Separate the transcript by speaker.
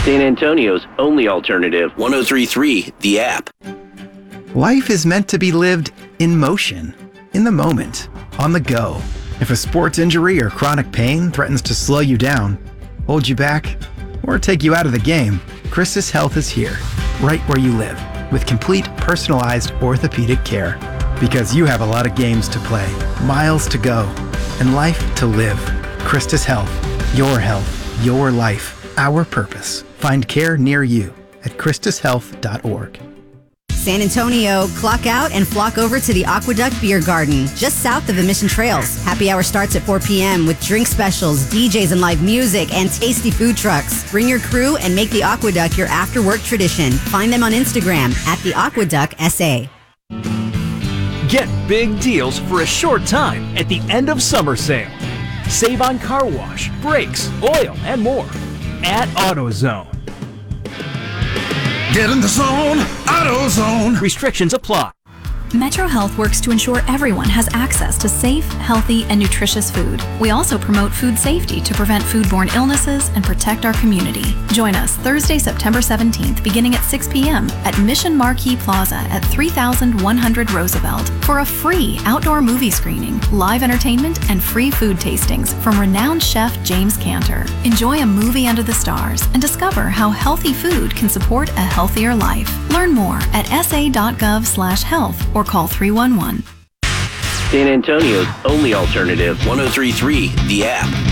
Speaker 1: San Antonio's only alternative, 103.3 The App.
Speaker 2: Life is meant to be lived in motion, in the moment, on the go. If a sports injury or chronic pain threatens to slow you down, hold you back, or take you out of the game, Christus Health is here, right where you live, with complete personalized orthopedic care. Because you have a lot of games to play, miles to go, and life to live. Christus Health, your life, our purpose. Find care near you at ChristusHealth.org.
Speaker 3: San Antonio, clock out and flock over to the Aqueduct Beer Garden, just south of the Mission Trails. Happy hour starts at 4 p.m. with drink specials, DJs and live music, and tasty food trucks. Bring your crew and make the Aqueduct your after-work tradition. Find them on Instagram at the Aqueduct SA.
Speaker 4: Get big deals for a short time at the end of summer sale. Save on car wash, brakes, oil, and more at AutoZone.
Speaker 5: Get in the zone, AutoZone.
Speaker 4: Restrictions apply.
Speaker 6: Metro Health works to ensure everyone has access to safe, healthy, and nutritious food. We also promote food safety to prevent foodborne illnesses and protect our community. Join us Thursday, September 17th, beginning at 6 p.m. at Mission Marquee Plaza at 3100 Roosevelt for a free outdoor movie screening, live entertainment, and free food tastings from renowned chef James Cantor. Enjoy a movie under the stars and discover how healthy food can support a healthier life. Learn more at sa.gov/health or call 311.
Speaker 1: San Antonio's only alternative, 103.3 The App.